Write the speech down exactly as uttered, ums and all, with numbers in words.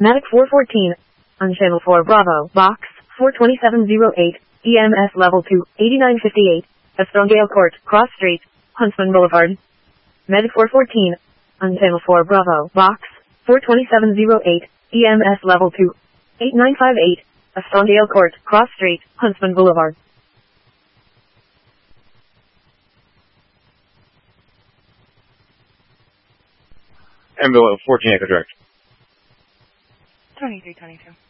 Matic four fourteen. On channel four Bravo, box four twenty-seven oh eight, E M S level two, eighty-nine fifty-eight, Estongale Court, Cross Street, Huntsman Boulevard. Medic four fourteen. On channel four Bravo, box four twenty-seven oh eight, E M S level two, eighty-nine fifty-eight, Estongale Court, Cross Street, Huntsman Boulevard. Envelope fourteen Echo Direct. twenty-three twenty-two.